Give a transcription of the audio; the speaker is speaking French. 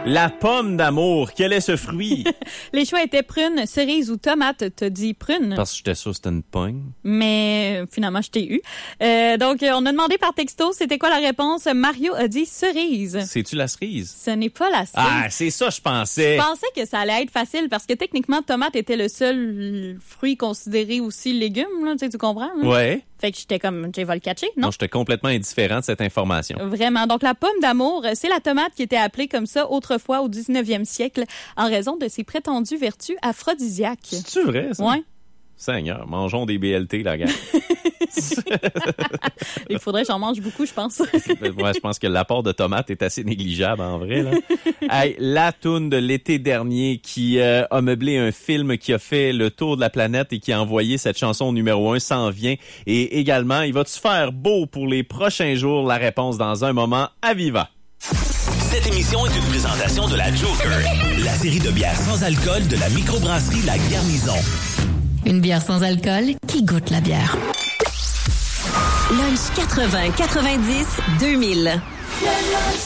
La pomme d'amour, quel est ce fruit? Les choix étaient prune, cerise ou tomate. T'as dit prune. Parce que j'étais sûr que c'était une pogne. Mais finalement, je t'ai eu. Donc, on a demandé par texto, c'était quoi la réponse? Mario a dit cerise. C'est-tu la cerise? Ce n'est pas la cerise. Ah, c'est ça, je pensais. Je pensais que ça allait être facile parce que techniquement, tomate était le seul fruit considéré aussi légume, là, tu comprends? Là? Ouais. Fait que j'étais comme, je vais le catcher, non? Non, j'étais complètement indifférent de cette information. Vraiment. Donc, la pomme d'amour, c'est la tomate qui était appelée comme ça autrefois au 19e siècle en raison de ses prétendues vertus aphrodisiaques. C'est-tu vrai, ça? Ouais. Seigneur, mangeons des BLT, la gang. Il faudrait que j'en mange beaucoup, je pense. Ouais, je pense que l'apport de tomates est assez négligeable, en vrai, là. Hey, la toune de l'été dernier qui a meublé un film qui a fait le tour de la planète et qui a envoyé cette chanson au numéro 1 s'en vient. Et également, il va-tu faire beau pour les prochains jours? La réponse dans un moment à Viva. Cette émission est une présentation de la Joker, la série de bières sans alcool de la microbrasserie La Garnison. Une bière sans alcool qui goûte la bière. Lunch 80, 90, 2000.